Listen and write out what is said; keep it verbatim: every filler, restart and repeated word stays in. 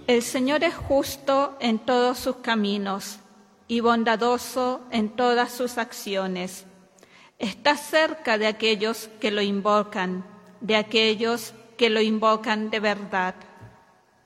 El Señor es justo en todos sus caminos y bondadoso en todas sus acciones. Está cerca de aquellos que lo invocan, de aquellos que lo invocan de verdad.